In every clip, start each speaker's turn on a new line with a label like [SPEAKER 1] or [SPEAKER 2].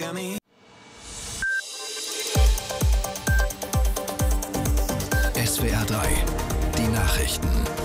[SPEAKER 1] SWR 3, die Nachrichten.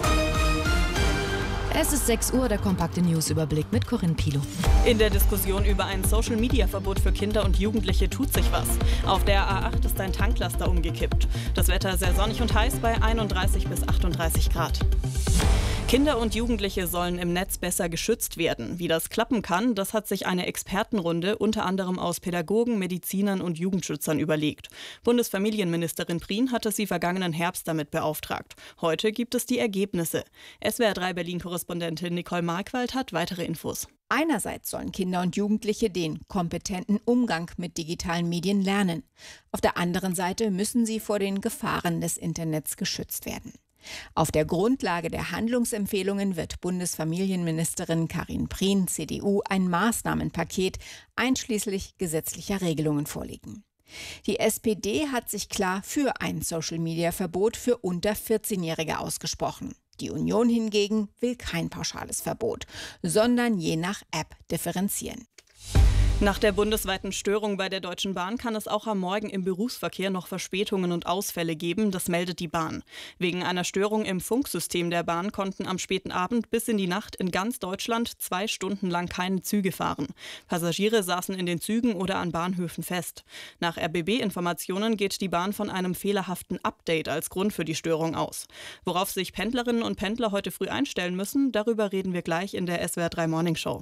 [SPEAKER 2] Es ist 6 Uhr, der kompakte News-Überblick mit Corinne Pilo.
[SPEAKER 3] In der Diskussion über ein Social-Media-Verbot für Kinder und Jugendliche tut sich was. Auf der A8 ist ein Tanklaster umgekippt. Das Wetter sehr sonnig und heiß bei 31 bis 38 Grad. Kinder und Jugendliche sollen im Netz besser geschützt werden. Wie das klappen kann, das hat sich eine Expertenrunde unter anderem aus Pädagogen, Medizinern und Jugendschützern überlegt. Bundesfamilienministerin Prien hatte sie vergangenen Herbst damit beauftragt. Heute gibt es die Ergebnisse. SWR 3 Berlin-Korrespondentin Nicole Markwald hat weitere Infos.
[SPEAKER 2] Einerseits sollen Kinder und Jugendliche den kompetenten Umgang mit digitalen Medien lernen. Auf der anderen Seite müssen sie vor den Gefahren des Internets geschützt werden. Auf der Grundlage der Handlungsempfehlungen wird Bundesfamilienministerin Karin Prien, CDU, ein Maßnahmenpaket einschließlich gesetzlicher Regelungen vorlegen. Die SPD hat sich klar für ein Social-Media-Verbot für unter 14-Jährige ausgesprochen. Die Union hingegen will kein pauschales Verbot, sondern je nach App differenzieren.
[SPEAKER 3] Nach der bundesweiten Störung bei der Deutschen Bahn kann es auch am Morgen im Berufsverkehr noch Verspätungen und Ausfälle geben, das meldet die Bahn. Wegen einer Störung im Funksystem der Bahn konnten am späten Abend bis in die Nacht in ganz Deutschland 2 Stunden lang keine Züge fahren. Passagiere saßen in den Zügen oder an Bahnhöfen fest. Nach RBB-Informationen geht die Bahn von einem fehlerhaften Update als Grund für die Störung aus. Worauf sich Pendlerinnen und Pendler heute früh einstellen müssen, darüber reden wir gleich in der SWR 3 Morning Show.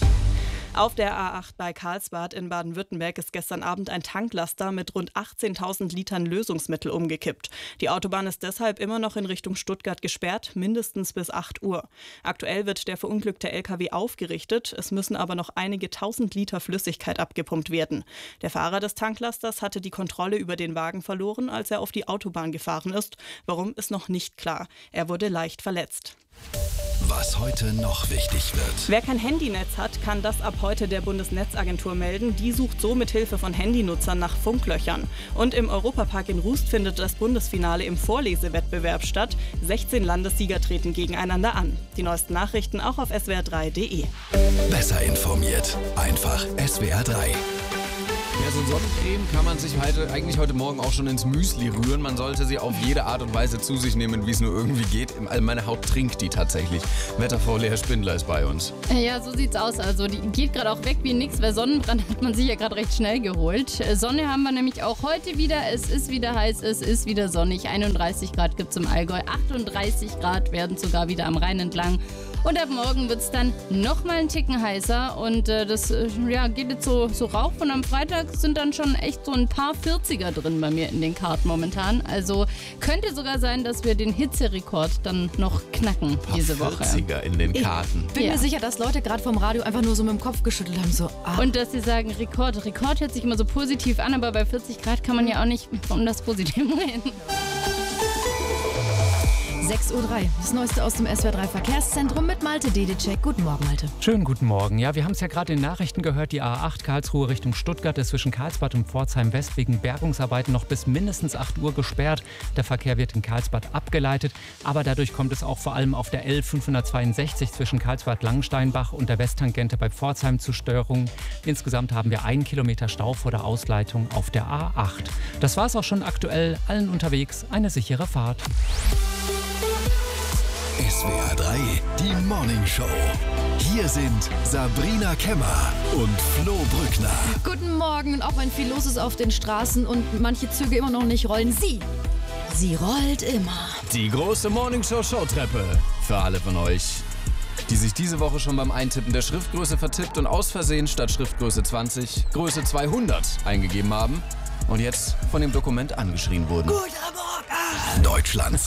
[SPEAKER 3] Auf der A8 bei Karlsbad in Baden-Württemberg ist gestern Abend ein Tanklaster mit rund 18.000 Litern Lösungsmittel umgekippt. Die Autobahn ist deshalb immer noch in Richtung Stuttgart gesperrt, mindestens bis 8 Uhr. Aktuell wird der verunglückte LKW aufgerichtet, es müssen aber noch einige 1000 Liter Flüssigkeit abgepumpt werden. Der Fahrer des Tanklasters hatte die Kontrolle über den Wagen verloren, als er auf die Autobahn gefahren ist. Warum, ist noch nicht klar. Er wurde leicht verletzt.
[SPEAKER 1] Was heute noch wichtig wird.
[SPEAKER 3] Wer kein Handynetz hat, kann das ab heute der Bundesnetzagentur melden. Die sucht so mit Hilfe von Handynutzern nach Funklöchern. Und im Europapark in Rust findet das Bundesfinale im Vorlesewettbewerb statt. 16 Landessieger treten gegeneinander an. Die neuesten Nachrichten auch auf swr3.de.
[SPEAKER 1] Besser informiert. Einfach SWR 3.
[SPEAKER 4] Ja, so eine Sonnencreme kann man sich eigentlich heute Morgen auch schon ins Müsli rühren. Man sollte sie auf jede Art und Weise zu sich nehmen, wie es nur irgendwie geht. Also meine Haut trinkt die tatsächlich. Wetterfrau Lea Spindler ist bei uns.
[SPEAKER 5] Ja, so sieht's aus. Also die geht gerade auch weg wie nix, weil Sonnenbrand hat man sich ja gerade recht schnell geholt. Sonne haben wir nämlich auch heute wieder. Es ist wieder heiß, es ist wieder sonnig. 31 Grad gibt's im Allgäu, 38 Grad werden sogar wieder am Rhein entlang. Und ab morgen wird es dann nochmal einen Ticken heißer und das geht jetzt so rauf. Und am Freitag sind dann schon echt so ein paar 40er drin bei mir in den Karten momentan. Also könnte sogar sein, dass wir den Hitzerekord dann noch knacken diese Woche.
[SPEAKER 4] 40er in den Karten.
[SPEAKER 2] Ich bin mir sicher, dass Leute gerade vom Radio einfach nur so mit dem Kopf geschüttelt haben. So,
[SPEAKER 5] Und dass sie sagen Rekord. Rekord hört sich immer so positiv an, aber bei 40 Grad kann man ja auch nicht um das Positive reden.
[SPEAKER 2] 6.03 Uhr, das Neueste aus dem SWR 3 Verkehrszentrum mit Malte Dedicek. Guten Morgen, Malte.
[SPEAKER 6] Schönen guten Morgen. Ja, wir haben es ja gerade in den Nachrichten gehört, die A8 Karlsruhe Richtung Stuttgart ist zwischen Karlsbad und Pforzheim West wegen Bergungsarbeiten noch bis mindestens 8 Uhr gesperrt. Der Verkehr wird in Karlsbad abgeleitet, aber dadurch kommt es auch vor allem auf der L562 zwischen Karlsbad-Langensteinbach und der Westtangente bei Pforzheim zu Störungen. Insgesamt haben wir 1 Kilometer Stau vor der Ausleitung auf der A8. Das war es auch schon aktuell. Allen unterwegs eine sichere Fahrt.
[SPEAKER 1] SWR 3, die Morning Show. Hier sind Sabrina Kemmer und Flo Brückner.
[SPEAKER 2] Guten Morgen. Und auch wenn viel los ist auf den Straßen und manche Züge immer noch nicht rollen, sie rollt immer.
[SPEAKER 4] Die große Morning Show Showtreppe. Für alle von euch, die sich diese Woche schon beim Eintippen der Schriftgröße vertippt und aus Versehen statt Schriftgröße 20 Größe 200 eingegeben haben und jetzt von dem Dokument angeschrien wurden.
[SPEAKER 1] Deutschlands